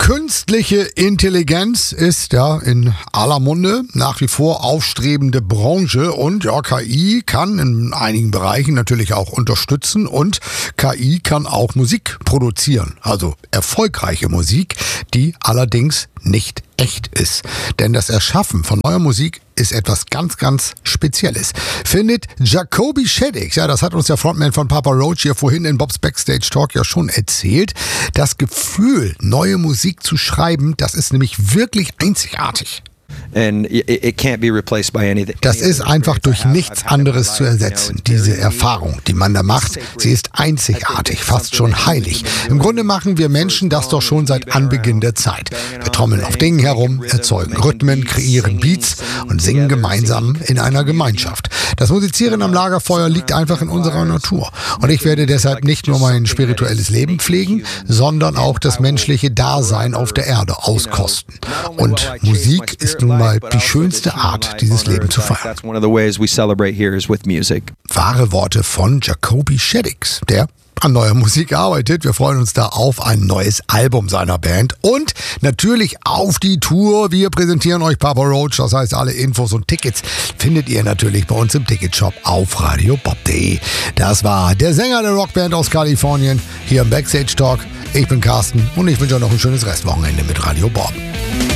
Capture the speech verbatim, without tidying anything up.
Künstliche Intelligenz ist ja in aller Munde, nach wie vor aufstrebende Branche und ja, K I kann in einigen Bereichen natürlich auch unterstützen und K I kann auch Musik produzieren, also erfolgreiche Musik, die allerdings nicht echt ist. Denn das Erschaffen von neuer Musik ist etwas ganz, ganz Spezielles. Findet Jacoby Shaddix, ja, das hat uns der Frontman von Papa Roach hier vorhin in Bob's Backstage Talk ja schon erzählt. Das Gefühl, neue Musik zu schreiben, das ist nämlich wirklich einzigartig. Das ist einfach durch nichts anderes zu ersetzen. Diese Erfahrung, die man da macht, sie ist einzigartig, fast schon heilig. Im Grunde machen wir Menschen das doch schon seit Anbeginn der Zeit. Wir trommeln auf Dingen herum, erzeugen Rhythmen, kreieren Beats und singen gemeinsam in einer Gemeinschaft. Das Musizieren am Lagerfeuer liegt einfach in unserer Natur. Und ich werde deshalb nicht nur mein spirituelles Leben pflegen, sondern auch das menschliche Dasein auf der Erde auskosten. Und Musik ist nun mal die schönste Art, dieses Leben zu feiern. Wahre Worte von Jacoby Shaddix, der an neuer Musik arbeitet. Wir freuen uns da auf ein neues Album seiner Band und natürlich auf die Tour. Wir präsentieren euch Papa Roach, das heißt, alle Infos und Tickets findet ihr natürlich bei uns im Ticketshop auf radio bob punkt de. Das war der Sänger der Rockband aus Kalifornien hier im Backstage Talk. Ich bin Carsten und ich wünsche euch noch ein schönes Restwochenende mit Radio Bob.